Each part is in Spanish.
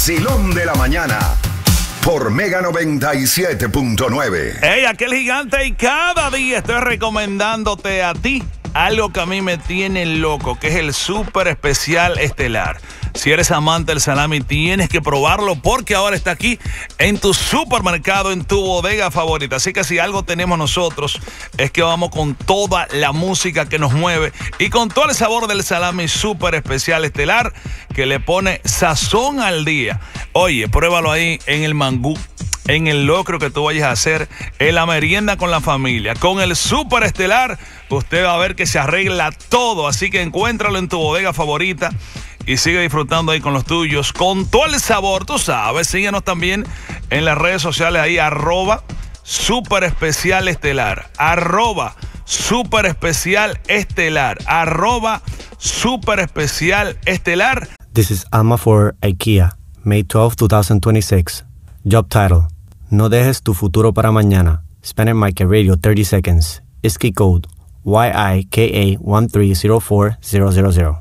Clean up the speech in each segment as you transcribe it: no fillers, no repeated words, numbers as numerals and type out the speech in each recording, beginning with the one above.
Vacilón de la mañana por Mega 97.9. Hey, aquel gigante, y cada día estoy recomendándote a ti algo que a mí me tiene loco, que es el súper especial estelar. Si eres amante del salami, tienes que probarlo porque ahora está aquí en tu supermercado, en tu bodega favorita. Así que si algo tenemos nosotros es que vamos con toda la música que nos mueve y con todo el sabor del salami súper especial estelar que le pone sazón al día. Oye, pruébalo ahí en el mangú, en el locro que tú vayas a hacer, en la merienda con la familia. Con el súper estelar, usted va a ver que se arregla todo. Así que encuéntralo en tu bodega favorita y sigue disfrutando ahí con los tuyos, con todo el sabor, tú sabes. Síguenos también en las redes sociales ahí, @Super Especial Estelar, @Super Especial Estelar, @Super Especial Estelar. This is Alma for IKEA, May 12, 2026. Job title: No dejes tu futuro para mañana. Spanish Mike Radio 30 seconds. ISKI code YIKA1304000.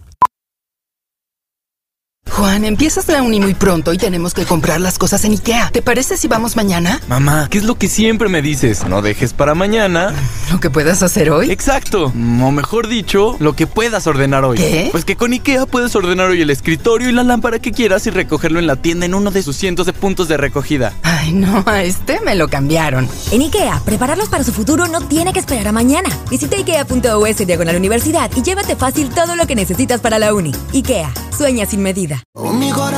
Juan, empiezas la uni muy pronto y tenemos que comprar las cosas en IKEA. ¿Te parece si vamos mañana? Mamá, ¿qué es lo que siempre me dices? No dejes para mañana ¿Lo que puedas hacer hoy? Exacto, o mejor dicho, lo que puedas ordenar hoy. ¿Qué? Pues que con IKEA puedes ordenar hoy el escritorio y la lámpara que quieras y recogerlo en la tienda en uno de sus cientos de puntos de recogida. Ay, no, a este me lo cambiaron. En IKEA, prepararlos para su futuro no tiene que esperar a mañana. Visita ikea.us/universidad y llévate fácil todo lo que necesitas para la uni. IKEA, sueña sin medida.